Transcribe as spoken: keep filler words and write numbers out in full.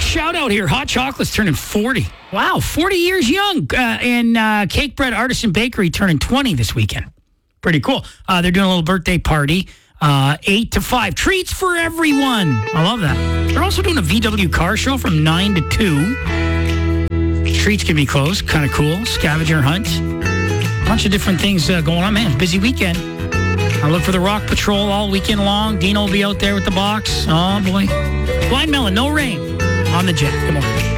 shout out here. Hot Chocolate's turning forty. Wow, forty years young. Uh, and uh, Cake Bread Artisan Bakery turning twenty this weekend. Pretty cool. Uh, they're doing a little birthday party, uh, eight to five. Treats for everyone. I love that. They're also doing a V W car show from nine to two. Treats can be closed. Kind of cool. Scavenger hunt. Bunch of different things uh, going on. Man, busy weekend. I look for the Rock Patrol all weekend long. Dino will be out there with the box. Oh, boy. Blind Melon, no rain on the jet. Come on.